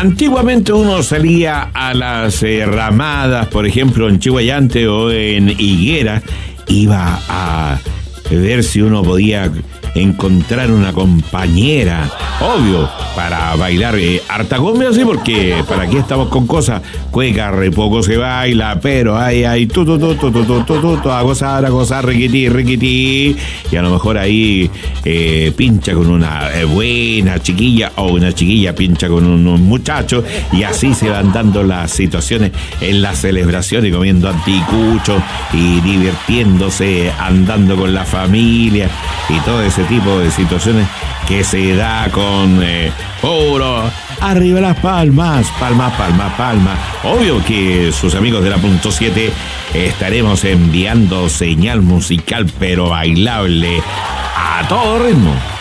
Antiguamente uno salía a las ramadas, por ejemplo, en Chihuayante o en Higuera, iba a ver si uno podía encontrar una compañera, obvio, para bailar harta cumbia, así, porque para aquí estamos con cosas, cueca, re poco se baila, pero hay, a gozar, riquití, riquití, y a lo mejor ahí pincha con una buena chiquilla, o una chiquilla pincha con un muchacho, y así se van dando las situaciones en la celebración, y comiendo anticuchos, y divirtiéndose, andando con la familia, y todo ese tipo de situaciones que se da con puro arriba las palmas. Obvio que sus amigos de la Punto 7 estaremos enviando señal musical pero bailable a todo ritmo.